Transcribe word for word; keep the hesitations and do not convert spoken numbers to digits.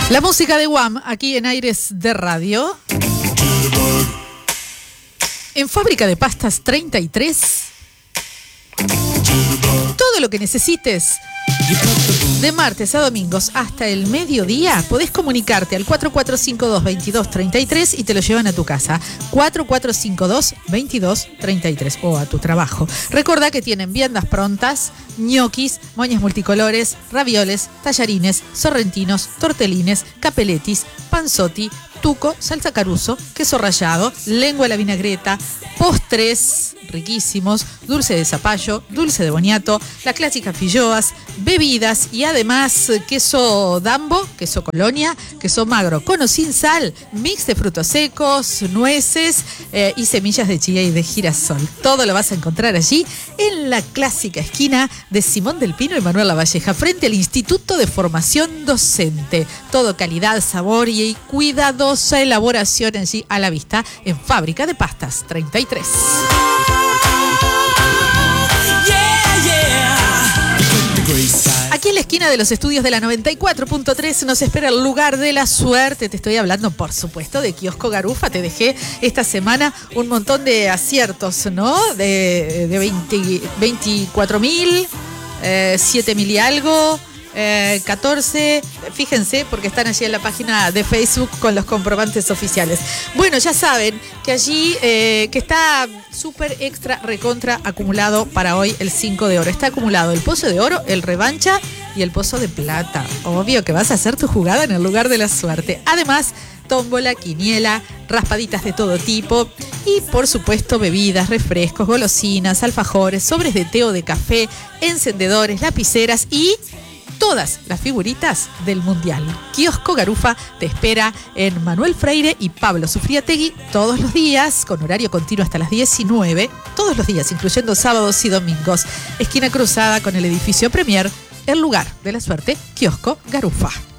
La música de Wham aquí en Aires de Radio. En Fábrica de Pastas treinta y tres. Todo lo que necesites. De martes a domingos hasta el mediodía podés comunicarte al cuatro cuatro cinco dos, veintidós treinta y tres y te lo llevan a tu casa. cuatro cuatro cinco dos, veintidós treinta y tres o a tu trabajo. Recordá que tienen viandas prontas, ñoquis, moñas multicolores, ravioles, tallarines, sorrentinos, tortelines, capeletis, panzotti, tuco, salsa caruso, queso rallado, lengua a la vinagreta, postres riquísimos, dulce de zapallo, dulce de boniato, las clásicas filloas, bebidas y además queso dambo, queso colonia, queso magro con o sin sal, mix de frutos secos, nueces eh, y semillas de chía y de girasol. Todo lo vas a encontrar allí en la clásica esquina de Simón del Pino y Manuel Lavalleja, frente al Instituto de Formación Docente. Todo calidad, sabor y cuidadosa elaboración allí a la vista en Fábrica de Pastas treinta y tres. Aquí en la esquina de los estudios de la noventa y cuatro punto tres nos espera el lugar de la suerte. Te estoy hablando, por supuesto, de Kiosco Garufa. Te dejé esta semana un montón de aciertos, ¿no? De, de veinte, veinticuatro mil, eh, siete mil y algo. Eh, catorce, fíjense porque están allí en la página de Facebook con los comprobantes oficiales. Bueno, ya saben que allí eh, que está súper extra recontra acumulado para hoy el cinco de oro. Está acumulado el pozo de oro, el revancha y el pozo de plata. Obvio que vas a hacer tu jugada en el lugar de la suerte. Además, tómbola, quiniela, raspaditas de todo tipo y por supuesto bebidas, refrescos, golosinas, alfajores, sobres de té o de café, encendedores, lapiceras y todas las figuritas del Mundial. Kiosco Garufa te espera en Manuel Freire y Pablo Sufriategui todos los días, con horario continuo hasta las diecinueve, todos los días, incluyendo sábados y domingos. Esquina cruzada con el edificio Premier, el lugar de la suerte, Kiosco Garufa.